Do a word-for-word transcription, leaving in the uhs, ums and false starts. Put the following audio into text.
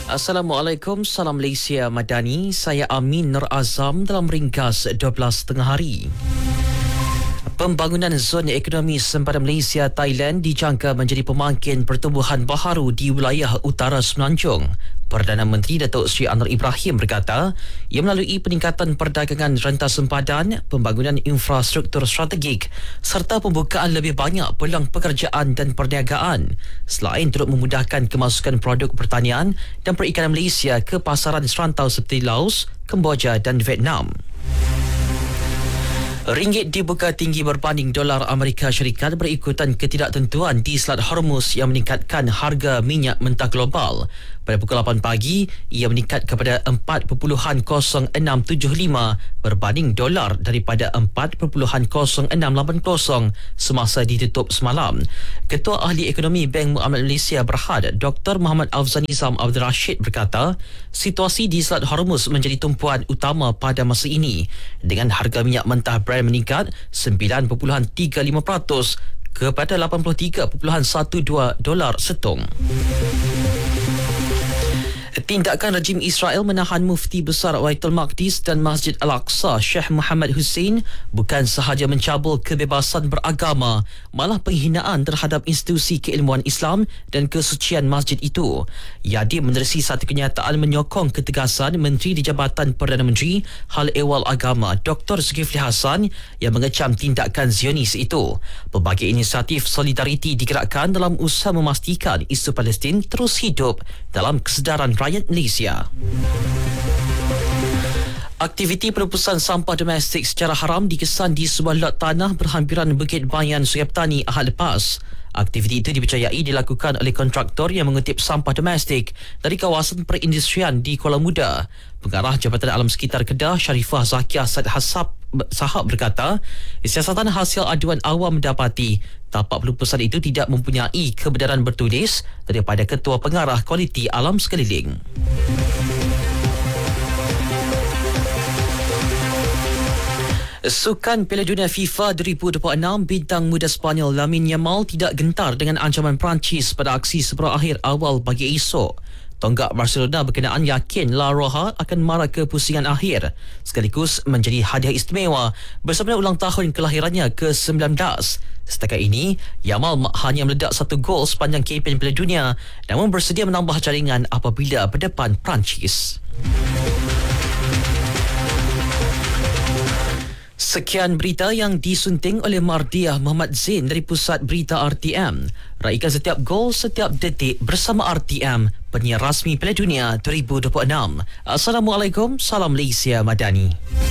Assalamualaikum, salam Malaysia Madani. Saya Amin Nur Azam dalam ringkas dua belas tengah hari. Pembangunan zon ekonomi sempadan Malaysia Thailand dijangka menjadi pemangkin pertumbuhan baharu di wilayah utara Semenanjung. Perdana Menteri Datuk Seri Anwar Ibrahim berkata, ia melalui peningkatan perdagangan rentas sempadan, pembangunan infrastruktur strategik serta pembukaan lebih banyak peluang pekerjaan dan perniagaan, selain turut memudahkan kemasukan produk pertanian dan perikanan Malaysia ke pasaran serantau seperti Laos, Kemboja dan Vietnam. Ringgit dibuka tinggi berbanding dolar Amerika Syarikat berikutan ketidaktentuan di Selat Hormuz yang meningkatkan harga minyak mentah global. Pada pukul lapan pagi, ia meningkat kepada empat perpuluhan kosong enam tujuh lima berbanding dolar daripada empat perpuluhan kosong enam lapan kosong semasa ditutup semalam. Ketua Ahli Ekonomi Bank Muammar Malaysia Berhad, Doktor Muhammad Afzanizam Abdul Rashid berkata, situasi di Selat Hormuz menjadi tumpuan utama pada masa ini dengan harga minyak mentah Brent meningkat sembilan perpuluhan tiga lima peratus kepada lapan puluh tiga perpuluhan dua belas dolar setung. Tindakan rejim Israel menahan Mufti Besar Baitul Maqdis dan Masjid Al-Aqsa Syekh Muhammad Hussein bukan sahaja mencabul kebebasan beragama, malah penghinaan terhadap institusi keilmuan Islam dan kesucian masjid itu. Yadi menerusi satu kenyataan menyokong ketegasan Menteri di Jabatan Perdana Menteri Hal Ehwal Agama Doktor Zulkifli Hasan yang mengecam tindakan Zionis itu. Pelbagai inisiatif solidariti digerakkan dalam usaha memastikan isu Palestin terus hidup dalam kesedaran rakyat Malaysia. Aktiviti penebusan sampah domestik secara haram dikesan di sebuah lot tanah berhampiran Bukit Bayan Sungai Petani Ahad lepas. Aktiviti itu dipercayai dilakukan oleh kontraktor yang mengutip sampah domestik dari kawasan perindustrian di Kuala Muda. Pengarah Jabatan Alam Sekitar Kedah Sharifah Zakiah Said Hasab Sahab berkata, siasatan hasil aduan awam mendapati tapak penebusan itu tidak mempunyai kebenaran bertulis daripada Ketua Pengarah Kualiti Alam Sekeliling. Sukan Piala Dunia FIFA dua ribu dua puluh enam, bintang muda Sepanyol Lamine Yamal tidak gentar dengan ancaman Perancis pada aksi separuh akhir awal pagi esok. Tonggak Barcelona berkenaan yakin La Roja akan marah ke pusingan akhir, sekaligus menjadi hadiah istimewa bersama ulang tahun kelahirannya ke sembilan belas. Setakat ini, Yamal hanya meledak satu gol sepanjang kempen Piala Dunia, namun bersedia menambah jaringan apabila berdepan Perancis. Sekian berita yang disunting oleh Mardiah Muhammad Zain dari Pusat Berita R T M. Raikan setiap gol, setiap detik bersama R T M, penyiar rasmi Piala Dunia dua ribu dua puluh enam. Assalamualaikum, salam Malaysia Madani.